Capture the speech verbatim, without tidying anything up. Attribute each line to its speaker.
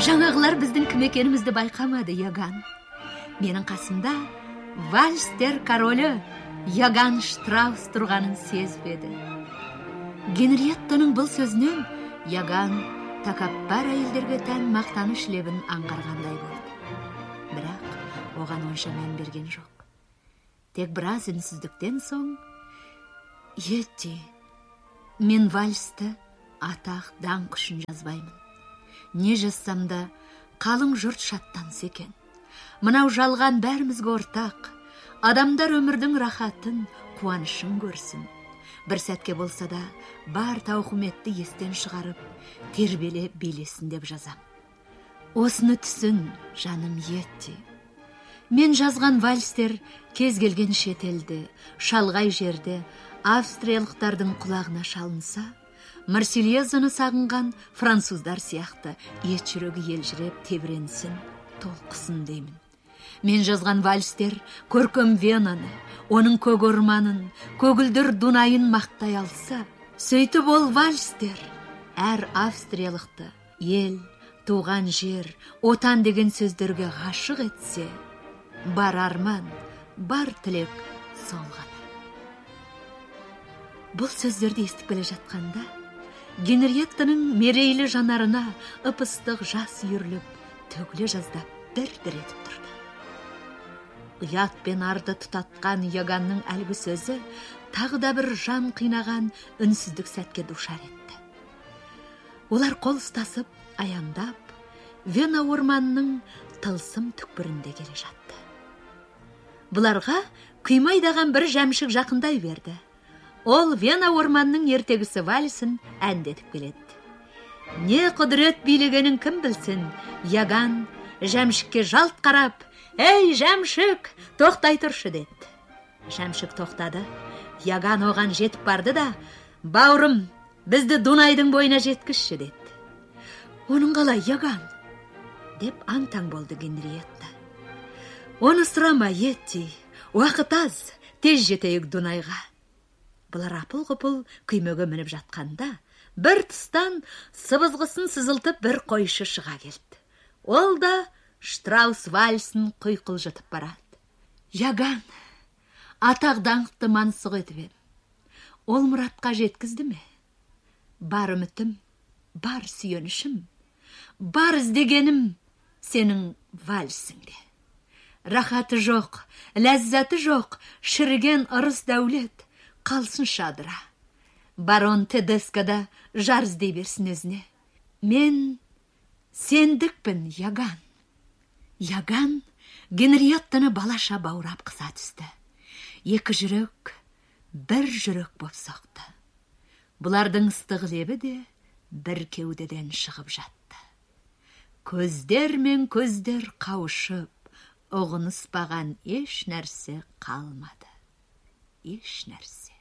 Speaker 1: Жаңағылар біздің кім екенімізді байқамады, Яган. Менің қасымда вальстер королі Яган Штраус тұрғанын сезбеді. Генриеттаның бұл сөзінен Яган тәкаппар әйелдерге тән мақтаныш лебін аңғарғандай болды. Бірақ оған онша мән берген жоқ. Тек біраз үнсіздіктен соң: «Етти, мен вальсті атақ даңқ үшін жазбаймын. Не жазсам да қалың жұрт шаттанса екен. Мынау жалған бәрімізге ортақ. Адамдар өмірдің рахатын, қуанышын көрсін. Бір сәтке болса да бар тауқыметті естен шығарып, тербеле билесін деп жазам. Осыны түсін, жаным Етти. Мен жазған вальстер кез келген шетелді, шалғай жерде австриялықтардың құлағына шалынса, Марсельезаны сағынған француздар сияқты ет жүрегі елжіреп тебіренсін, толқысын деймін. Мен жазған вальстер көркем Венаны, оның көк орманын, көгілдір Дунайын мақтай алса, сөйтіп ол вальстер әр австриялықты ел, туған жер, отан деген сөздерге ғашық етсе, бар арман, бар тілек сол ғана. Бұл сөздерді естіп келе жатқанда, Генриеттаның мерейлі жанарына ып-ыстық жас үйіріліп, төгіле жаздап дір-дір етіп тұрды. Ұят пен арды тұтатқан Яганның әлгі сөзі тағы да бір жан қинаған үнсіздік сәтке душар етті. Олар қол ұстасып, аяңдап, Вена орманының тылсым түкпірінде келе жатты. Бұларға құймайдаған бір жәмшік жақындай берді. Ол Вена орманның ертегісі вальсін әндетіп келеді. Не құдірет билегенін кім білсін? Яган жәмшікке жалт қарап: «Ей, жәмшік, тоқтай тұршы!» деді. Жәмшік тоқтады. Яган оған жетіп барды да: «Бауырым, бізді Дунайдың бойына жеткізші!» деді. «Оның қалай, Яган?» деп аң-таң болды Генриетта. «Оны сұрама, Етти, уақыт аз, тез жетейік Дунайға». Бұлар апыл-ғұпыл күймеге мініп жатқанда, бір тұстан сыбызғысын сызылтып бір қойшы шыға келді. Ол да Штраус вальсін құйқылжытып барады. «Яган, атақ даңқты мансық етіп ем. Ол мұратқа жеткізді ме? Бар үмітім, бар сүйенішім, бар іздегенім сенің вальсіңде. Рахаты жоқ, ләззаты жоқ, шіріген ырыс дәулет қалсын шадыра. Барон Тедескада жар іздей берсін өзіне. Мен сендікпін, Яган». Яган Генриеттаны балаша баурап қыса түсті. Екі жүрек бір жүрек боп соқты. Бұлардың ыстық лебі де бір кеудеден шығып жатты. Көздер мен көздер қауышып, ұғыныспаған еш нәрсе қалмады. Еш нәрсе.